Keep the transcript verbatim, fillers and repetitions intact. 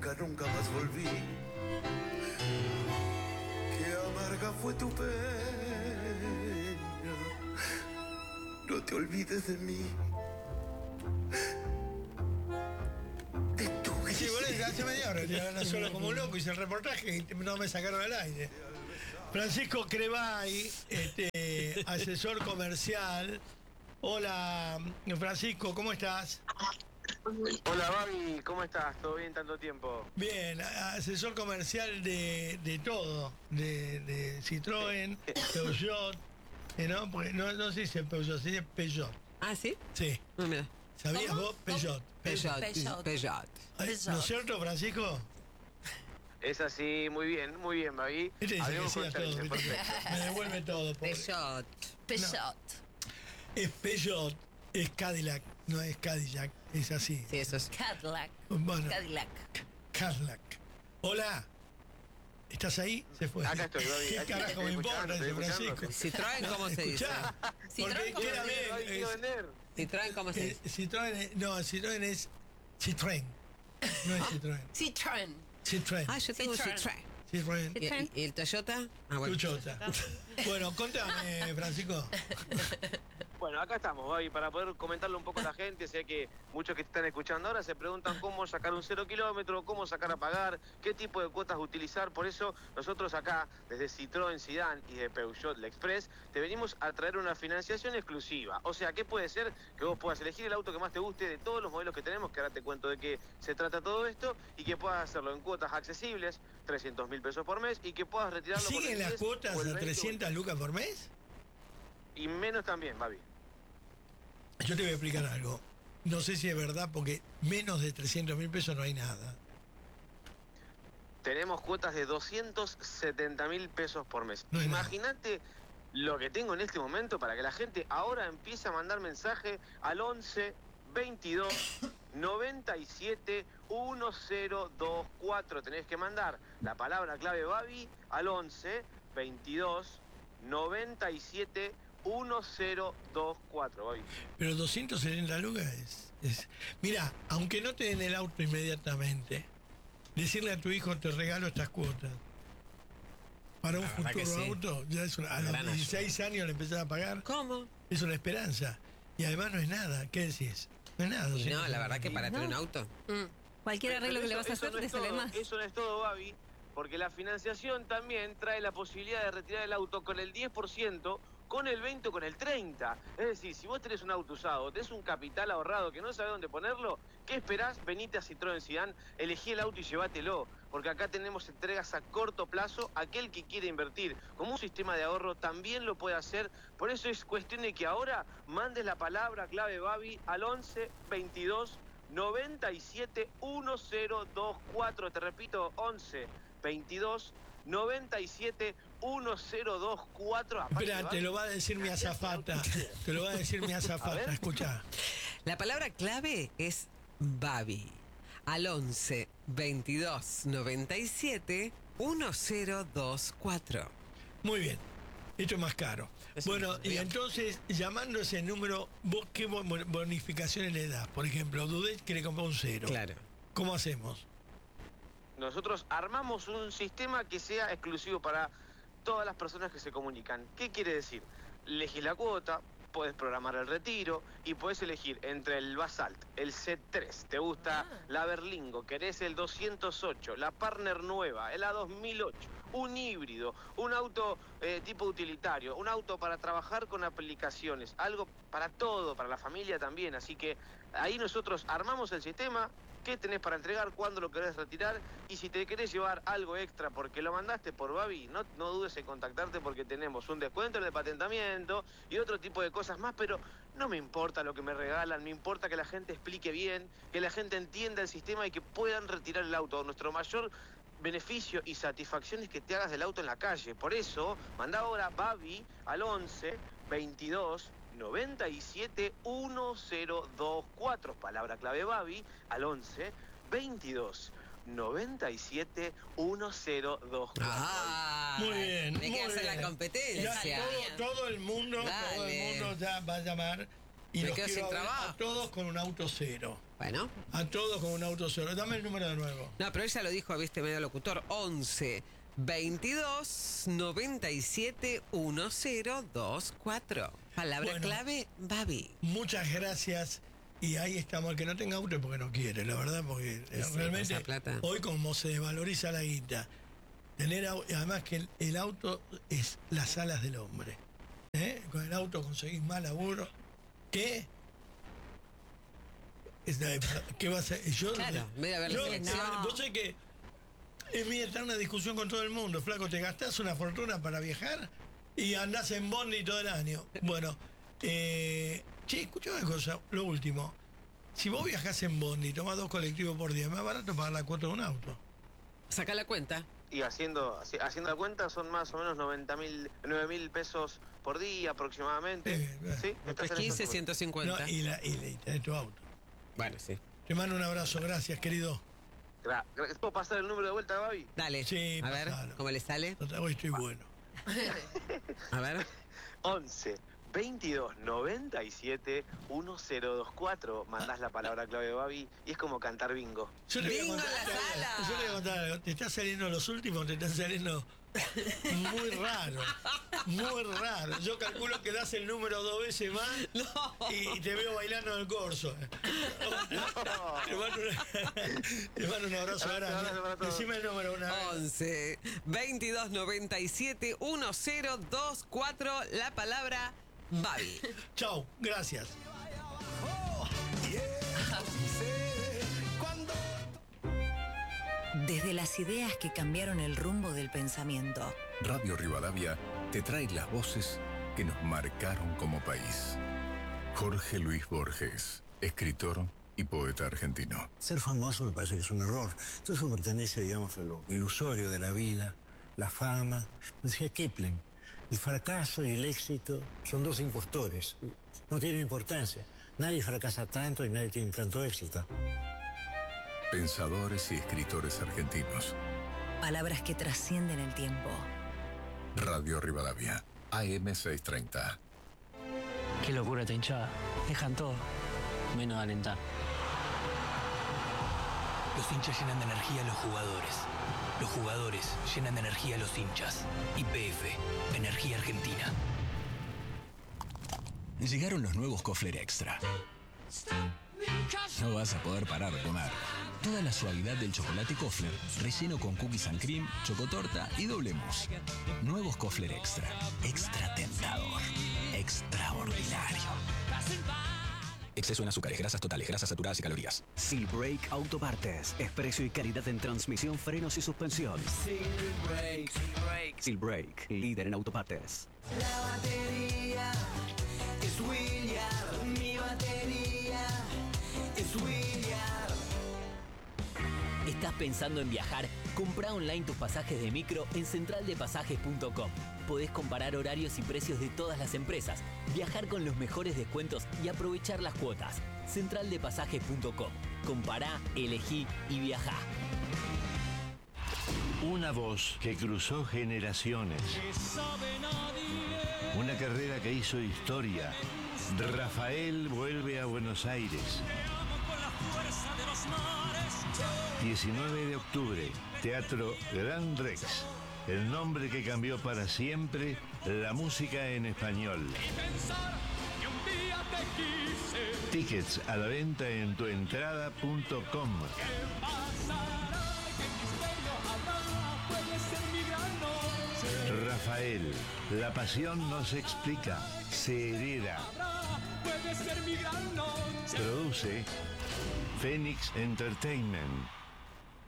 nunca, nunca más volví. Qué amarga fue tu pena, no te olvides de mí. Sí, bueno, hace media hora, ya solo como un loco, hice el reportaje y no me sacaron al aire. Francisco Crebay, este, asesor comercial. Hola, Francisco, ¿cómo estás? Hola, Babi, ¿cómo estás? ¿Todo bien tanto tiempo? Bien, asesor comercial de, de todo, de, de Citroën, Peugeot, ¿no? Porque no, no se dice Peugeot, se dice Peugeot. ¿Ah, sí? Sí. No, mira. ¿Sabías ¿Cómo? vos? Peugeot. Peugeot. Peugeot. Peugeot. ¿No es cierto, Francisco? Es así, muy bien, muy bien, Babi. Este dice que Hablemos con decías todo, términos, ¿viste? perfecto. Me devuelve todo. pobre. Peugeot. Peugeot. Es Peugeot, es Cadillac, no es Cadillac, es así. Sí, eso es. Cadillac. Bueno, Cadillac. Cadillac. Hola, ¿estás ahí? Se fue. Acá estoy, Babi. ¿Qué Aquí carajo estoy me escuchando, importa ese estoy Francisco? Citroën, ¿cómo se dice? Escuchá, Citroën, porque ¿cómo quiera se ver, Babi, quiero es- vender. Citroën, ¿cómo se eh, dice? Citroën, es- no, Citroën es Citroën, no es Citroën. Citroën. Citroën, Ah, yo tengo un Citroën. Citroën. Citroën, ¿Y, y- y el Toyota? Ah, bueno. Tuchota. Bueno, contame, Francisco. Bueno, acá estamos, Babi, para poder comentarle un poco a la gente. Sé que muchos que te están escuchando ahora se preguntan cómo sacar un cero kilómetro, cómo sacar a pagar, qué tipo de cuotas utilizar. Por eso nosotros acá, desde Citroën Sedan y de Peugeot L'Express, te venimos a traer una financiación exclusiva. O sea, ¿qué puede ser? Que vos puedas elegir el auto que más te guste de todos los modelos que tenemos, que ahora te cuento de qué se trata todo esto, y que puedas hacerlo en cuotas accesibles, trescientos mil pesos por mes, y que puedas retirarlo con ¿Siguen el las diez cuotas o el a veinte trescientas lucas por mes? y menos también, Babi. Yo te voy a explicar algo. No sé si es verdad, porque menos de trescientos mil pesos no hay nada. Tenemos cuotas de doscientos setenta mil pesos por mes. No es nada. Imagínate lo que tengo en este momento para que la gente ahora empiece a mandar mensaje al once veintidós noventa y siete mil veinticuatro. Tenés que mandar la palabra clave Babi al once veintidós noventa y siete mil veinticuatro, Babi. Pero doscientos setenta lucas es, es... Mira, aunque no te den el auto inmediatamente, decirle a tu hijo, te regalo estas cuotas. Para un La verdad futuro que sí. auto, ya es una, a los Gran ayuda. dieciséis años le empezás a pagar, ¿Cómo? es una esperanza. Y además no es nada, ¿qué decís? No es nada. Y no, doscientos la verdad que para No. tener un auto. Mm. Cualquier arreglo Pero que le eso- vas a eso hacer no te es sale todo, más. Eso no es todo, Babi, porque la financiación también trae la posibilidad de retirar el auto con el diez por ciento, con el veinte o con el treinta. Es decir, si vos tenés un auto usado, tenés un capital ahorrado que no sabés dónde ponerlo, ¿qué esperás? Venite a Citroën Sedan, elegí el auto y llévatelo. Porque acá tenemos entregas a corto plazo. Aquel que quiere invertir como un sistema de ahorro también lo puede hacer. Por eso es cuestión de que ahora mandes la palabra clave Babi al once veintidós noventa y siete mil veinticuatro. Te repito, once veintidós noventa y siete mil veinticuatro. Espera, te lo va a decir mi azafata. Te lo va a decir mi A azafata, ver. escucha. La palabra clave es Babi. Al once veintidós noventa y siete mil veinticuatro. Muy bien. Esto es más caro. Es Bueno, un- y entonces, llamando ese número, ¿vos qué bo- bonificaciones le das? Por ejemplo, Dudet quiere comprar un cero. Claro. ¿Cómo hacemos? Nosotros armamos un sistema que sea exclusivo para todas las personas que se comunican. ¿Qué quiere decir? Elegís la cuota, podés programar el retiro y podés elegir entre el Basalt, el C tres, te gusta Ah. la Berlingo, querés el doscientos ocho, la Partner nueva, el A dos mil ocho, un híbrido, un auto eh, tipo utilitario, un auto para trabajar con aplicaciones, algo para todo, para la familia también. Así que ahí nosotros armamos el sistema. ¿Qué tenés para entregar? ¿Cuándo lo querés retirar? Y si te querés llevar algo extra porque lo mandaste por Babi, no, no dudes en contactarte porque tenemos un descuento en el patentamiento y otro tipo de cosas más, pero no me importa lo que me regalan, me importa que la gente explique bien, que la gente entienda el sistema y que puedan retirar el auto. Nuestro mayor beneficio y satisfacción es que te hagas del auto en la calle. Por eso, manda ahora Babi al once veintidós noventa y siete mil veinticuatro, palabra clave Babi, al once veintidós noventa y siete mil veinticuatro. Ah, Muy bien. Me muy queda hacer bien. la competencia. Ya, todo, todo el mundo, todo el Dale. mundo ya va a llamar y Me los quedo quiero sin ver trabajo. a todos con un auto cero. Bueno. A todos con un auto solo. Dame el número de nuevo. No, pero ella lo dijo, viste, medio locutor. once, veintidós, noventa y siete, diez veinticuatro. Palabra Bueno. clave, Babi. Muchas gracias. Y ahí estamos. El que no tenga auto es porque no quiere, la verdad, porque eh, Sí, realmente esa plata. hoy como se desvaloriza la guita, tener au- además que el, el auto es las alas del hombre. ¿Eh? Con el auto conseguís más laburo. ¿Qué? Es de- ¿Qué va a ser? Yo, Claro, en vez de haber la yo- selección. yo- vos sé que es mi eterna discusión con todo el mundo. Flaco, te gastás una fortuna para viajar y andás en bondi todo el año. Bueno, eh, che, escucha una cosa, lo último. Si vos viajás en bondi y tomás dos colectivos por día, es más barato pagar la cuota de un auto. Saca la cuenta. Y haciendo haci- haciendo la cuenta son más o menos noventa mil, nueve mil pesos por día aproximadamente. Sí, ¿Sí? eh, Estás en quince, esos- ciento cincuenta. No, y, la, y, la- y tenés tu auto. Bueno, sí. Te mando un abrazo, gracias, querido. Gra- gra- ¿Puedo pasar el número de vuelta, Babi? Dale. Sí, a ver, pasalo. ¿cómo le sale? Hoy estoy bueno. A ver. once, veintidós, noventa y siete, diez veinticuatro. Mandás la palabra clave de Babi y es como cantar bingo. Yo te voy a Bingo en contar- la te voy a- sala. yo te voy a contar algo. Te están saliendo los últimos, te están saliendo muy raro. Muy raro. Yo calculo que das el número dos veces más y te veo bailando en el corso. Te mando, una- te mando un abrazo Abrazo, abrazo para grande. todos. Decime el número una vez. once, veintidós, noventa y siete, diez veinticuatro. La palabra Babi. Chau, gracias. Desde las ideas que cambiaron el rumbo del pensamiento. Radio Rivadavia te trae las voces que nos marcaron como país. Jorge Luis Borges, escritor y poeta argentino. Ser famoso me parece que es un error. Todo eso pertenece, digamos, a lo ilusorio de la vida, la fama. Decía Kipling, el fracaso y el éxito son dos impostores. No tienen importancia. Nadie fracasa tanto y nadie tiene tanto éxito. Pensadores y escritores argentinos. Palabras que trascienden el tiempo. Radio Rivadavia, A M seiscientos treinta. Qué locura esta hinchada. Dejan todo, menos alentar. Los hinchas llenan de energía a los jugadores. Los jugadores llenan de energía a los hinchas. Y P F, Energía Argentina. Llegaron los nuevos Kofler Extra. No vas a poder parar de comer. Toda la suavidad del chocolate Kofler, relleno con cookies and cream, chocotorta y doble mousse. Nuevos Kofler Extra. Extra tentador. Extraordinario. Exceso en azúcares, grasas totales, grasas saturadas y calorías. Silbrake Autopartes. Es precio y calidad en transmisión, frenos y suspensión. Silbrake. Silbrake. Silbrake, líder en autopartes. La batería es William. Mi batería es William. ¿Estás pensando en viajar? Compra online tus pasajes de micro en central de pasajes punto com. Podés comparar horarios y precios de todas las empresas, viajar con los mejores descuentos y aprovechar las cuotas. central de pasajes punto com. Compará, elegí y viajá. Una voz que cruzó generaciones. Una carrera que hizo historia. Rafael vuelve a Buenos Aires. diecinueve de octubre, Teatro Gran Rex. El nombre que cambió para siempre la música en español. Tickets a la venta en tuentrada punto com. Rafael, la pasión no se explica, se hereda. Produce Phoenix Entertainment.